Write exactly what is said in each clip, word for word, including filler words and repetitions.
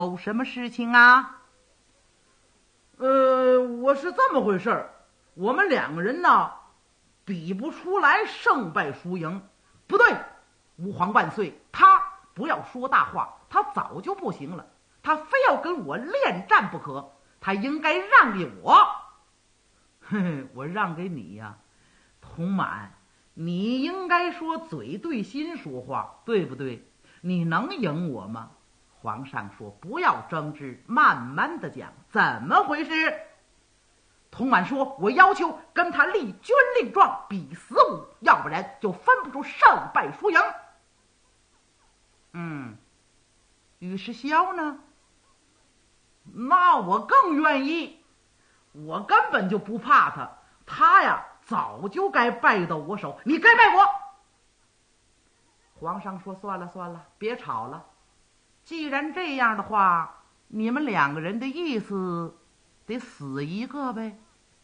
有什么事情啊？ 呃，我是这么回事儿，我们两个人呢，比不出来胜败输赢。 不对，吾皇万岁，他不要说大话，他早就不行了，他非要跟我恋战不可，他应该让给我。 嘿嘿，我让给你呀、啊，童满，你应该说嘴对心说话，对不对？你能赢我吗？ 皇上说不要争执，慢慢的讲，怎么回事？童满说，我要求跟他立军令状，比死武，要不然就分不出胜败输赢。嗯，尉迟霄呢？ 那我更愿意，我根本就不怕他，他呀早就该败到我手，你该败我。 皇上说算了算了，别吵了，既然这样的话，你们两个人的意思得死一个呗。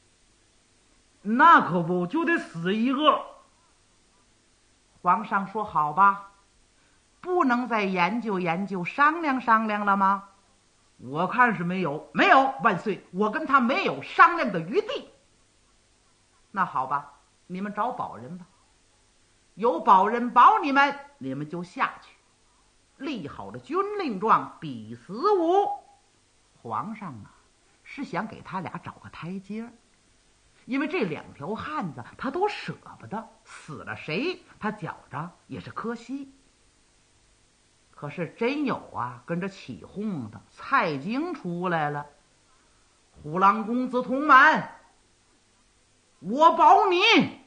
那可不，就得死一个。 皇上说好吧，不能再研究研究商量商量了吗？ 我看是没有。 没有，万岁，我跟他没有商量的余地。那好吧，你们找保人吧，有保人保你们，你们就下去立好了军令状，比死武。皇上啊，是想给他俩找个台阶，因为这两条汉子他都舍不得，死了谁他觉着也是可惜。可是真有啊，跟着起哄的蔡京出来了。 虎狼公子童满，我保你。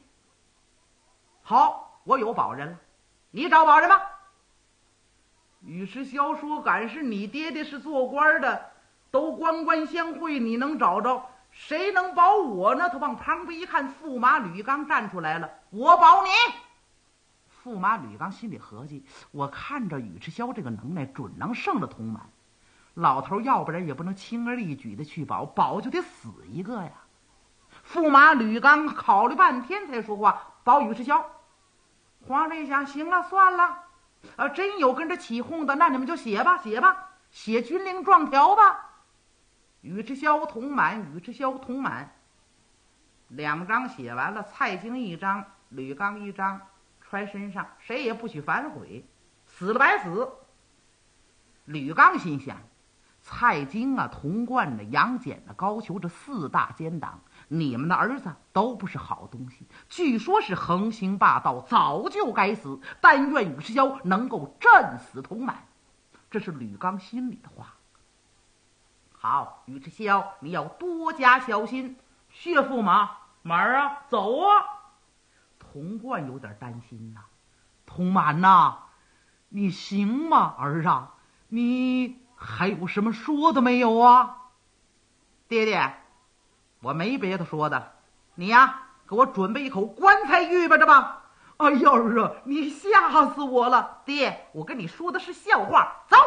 好，我有保人了，你找保人吧。 尉迟霄说，敢是你爹爹是做官的，都官官相会，你能找着，谁能保我呢？他往旁边一看，驸马吕刚站出来了，我保你。 驸马吕刚心里合计，我看着尉迟霄这个能耐，准能胜了童满。老头要不然也不能轻而易举的去保，保就得死一个呀。驸马吕刚考虑半天才说话，保尉迟霄。皇上一想，行了，算了，呃，真有跟着起哄的，那你们就写吧，写吧，写军令状条吧。尉迟霄、童满，尉迟霄、童满，两张写完了，蔡京一张，吕刚一张，揣身上，谁也不许反悔，死了白死。吕刚心想，蔡京啊、童贯的、杨戬的、高俅这四大奸党，你们的儿子都不是好东西，据说是横行霸道，早就该死。但愿尉迟霄能够震死童满，这是吕刚心里的话。好，尉迟霄，你要多加小心。 谢驸马，马儿啊，走啊。 童贯有点担心呐、啊，童满呐、啊，你行吗，儿啊？你还有什么说的没有啊？爹爹，我没别的说的，你呀，给我准备一口棺材预备着吧。 哎呀儿啊，你吓死我了！ 爹，我跟你说的是笑话。走。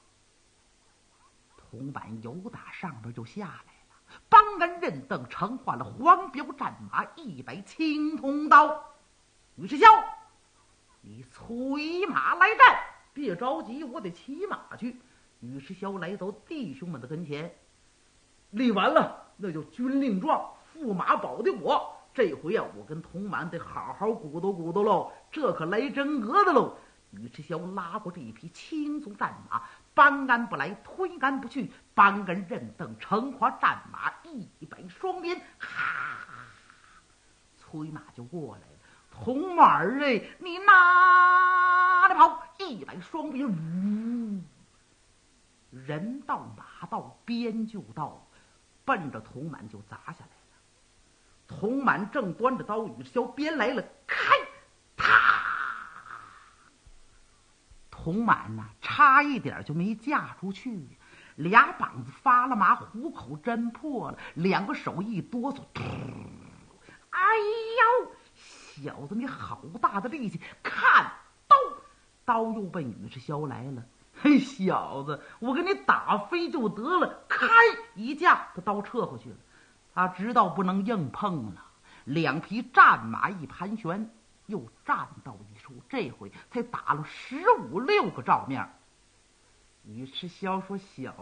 童满由打上边就下来了，帮恩任邓盛换了黄标战马一百青铜刀。尉迟霄，你催马来战。 别着急，我得骑马去。 尉迟霄来到弟兄们的跟前， 立完了，那就军令状，驸马保的我。这回啊，我跟童满得好好鼓捣鼓捣喽，这可来真格的喽。 尉迟霄拉过这一匹青鬃战马，搬鞍不来，推鞍不去，搬鞍任邓乘华战马一百双鞭，哈，催马就过来了。童满儿哎，你哪里跑？一百双鞭，呜，人到马到，鞭就到，奔着童满就砸下来了。童满正端着刀，尉迟霄鞭来了，开，啪！童满呐、啊，差一点就没嫁出去，俩膀子发了麻，虎口真破了，两个手一哆嗦，哎呦！小子，你好大的力气！看刀，刀又奔尉迟霄来了。 嘿，小子，我给你打飞就得了！ 开一架，他刀撤回去了。他知道不能硬碰了，两匹战马一盘旋，又站到一处。这回才打了十五六个照面。 尉迟霄说：“小